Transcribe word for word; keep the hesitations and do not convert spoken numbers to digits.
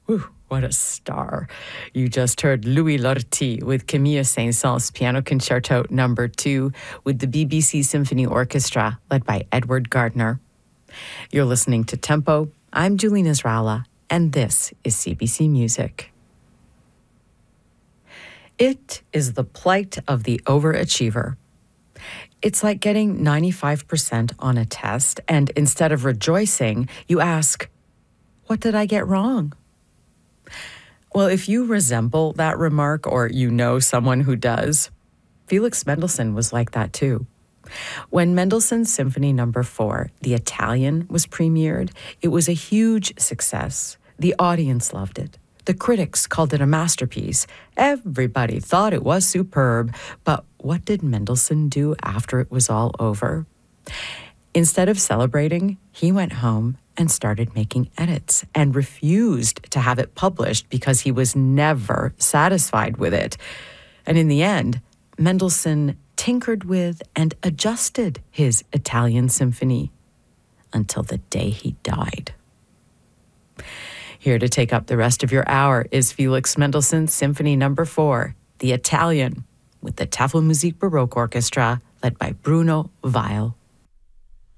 Whew, what a star. You just heard Louis Lortie with Camille Saint-Saëns Piano Concerto Number two with the B B C Symphony Orchestra led by Edward Gardner. You're listening to Tempo. I'm Julie Nasrallah, and this is C B C Music. It is the plight of the overachiever. It's like getting ninety-five percent on a test, and instead of rejoicing, you ask, "What did I get wrong?" Well, if you resemble that remark or you know someone who does, Felix Mendelssohn was like that too. When Mendelssohn's Symphony Number four, The Italian, was premiered, it was a huge success. The audience loved it. The critics called it a masterpiece. Everybody thought it was superb. But what did Mendelssohn do after it was all over? Instead of celebrating, he went home and started making edits and refused to have it published because he was never satisfied with it. And in the end, Mendelssohn tinkered with and adjusted his Italian symphony until the day he died. Here to take up the rest of your hour is Felix Mendelssohn's Symphony Number four, The Italian, with the Tafelmusik Baroque Orchestra led by Bruno Weil.